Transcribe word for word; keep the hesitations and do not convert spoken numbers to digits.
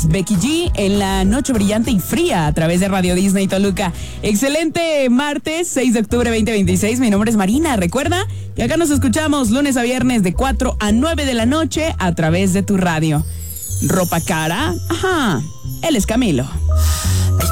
es Becky G en la noche brillante y fría a través de Radio Disney Toluca. Excelente martes, seis de octubre veinte veintiséis. Mi nombre es Marina. Recuerda que acá nos escuchamos lunes a viernes de cuatro a nueve de la noche a través de tu radio. Ropa cara, ajá, él es Camilo.